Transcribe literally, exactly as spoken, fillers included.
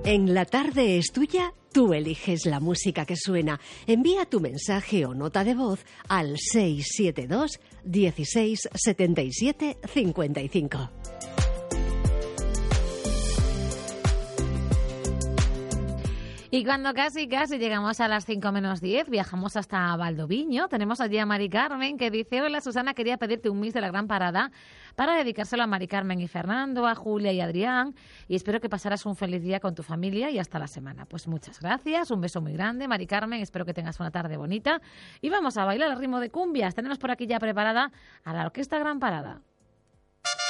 En La Tarde es Tuya, tú eliges la música que suena. Envía tu mensaje o nota de voz al seis siete dos, dieciséis, setenta y siete, cincuenta y cinco. Y cuando casi, casi llegamos a las cinco menos diez, viajamos hasta Valdoviño. Tenemos allí a Mari Carmen, que dice: hola Susana, quería pedirte un mix de La Gran Parada para dedicárselo a Mari Carmen y Fernando, a Julia y Adrián, y espero que pasaras un feliz día con tu familia y hasta la semana. Pues muchas gracias, un beso muy grande, Mari Carmen, espero que tengas una tarde bonita y vamos a bailar al ritmo de cumbias. Tenemos por aquí ya preparada a la Orquesta Gran Parada.